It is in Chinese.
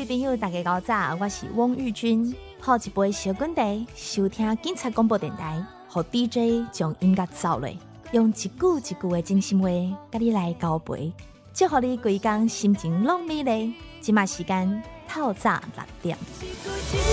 朋友大家好早，我是汪玉君，泡一杯小滚茶，收听警察广播电台，和 DJ 将音乐走落，用一句一句的真心话，甲你来交陪，祝福你规工心情拢美丽。即马时间透早6点。